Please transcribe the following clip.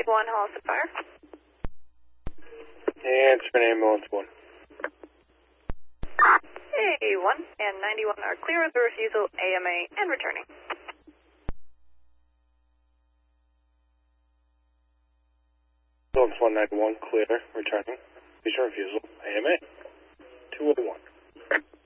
91, Holliston Fire. Answer ambulance 1. Hey, 1 and 91 are clear of the refusal, AMA, and returning. Ambulance 191, clear, returning. Patient refusal, AMA. 201.